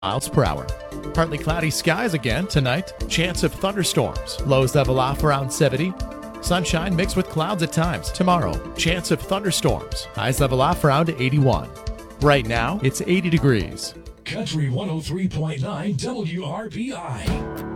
miles per hour. Partly cloudy skies again tonight. Chance of thunderstorms. Lows level off around 70. Sunshine mixed with clouds at times. Tomorrow, chance of thunderstorms. Highs level off around 81. Right now, it's 80 degrees. Country 103.9 WRBI.